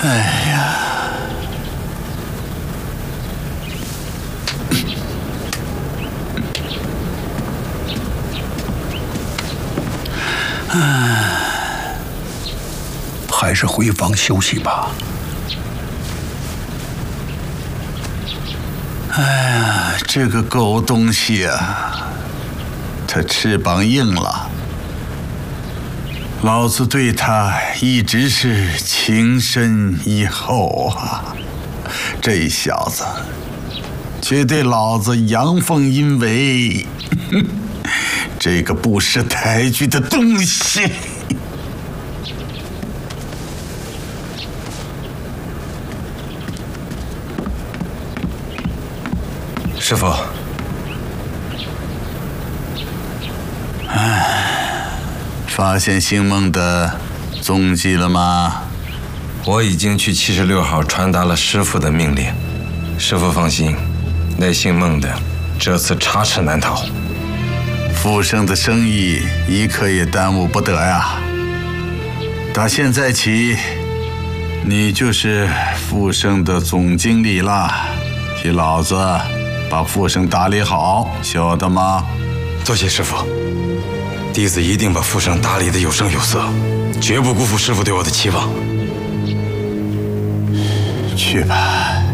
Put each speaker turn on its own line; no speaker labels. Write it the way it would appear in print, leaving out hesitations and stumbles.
哎呀，还是回房休息吧。哎呀，这个狗东西啊，它翅膀硬了。老子对他一直是情深意厚啊，这小子却对老子阳奉阴违，这个不识抬举的东西！
师傅，
发现姓孟的踪迹了吗？
我已经去76号传达了师傅的命令。师傅放心，那姓孟的这次插翅难逃。
富生的生意一刻也耽误不得呀！打现在起，你就是富生的总经理了，替老子把富生打理好，晓得吗？
多谢师傅，弟子一定把富生打理得有声有色，绝不辜负师傅对我的期望。
去吧。